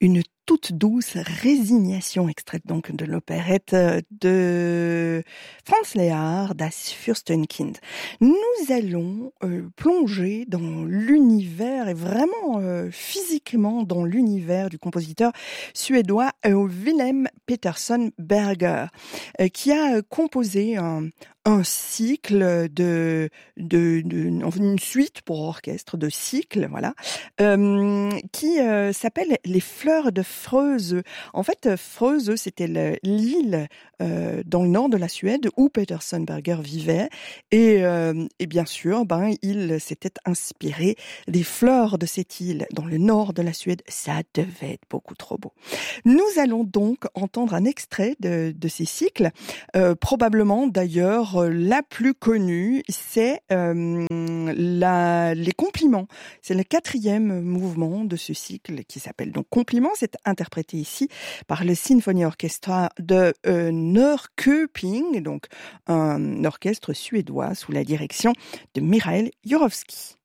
Une toute douce résignation, extraite donc de l'opérette de Franz Lehár, Das Fürstenkind. Nous allons plonger dans l'univers et vraiment physiquement dans l'univers du compositeur suédois Willem Petersson Berger, qui a composé un cycle une suite pour orchestre de cycles, voilà, qui s'appelle Les Fleurs de Frösö. En fait, Frösö, c'était l'île dans le nord de la Suède où Petersson Berger vivait, et bien sûr, il s'était inspiré des fleurs de cette île dans le nord de la Suède. Ça devait être beaucoup trop beau. Nous allons donc entendre un extrait de ces cycles, probablement d'ailleurs la plus connue, c'est les compliments. C'est le 4e mouvement de ce cycle qui s'appelle donc Compliments. C'est interprété ici par le Symphony Orchestra de Norrköping, donc un orchestre suédois sous la direction de Mikael Jurowski.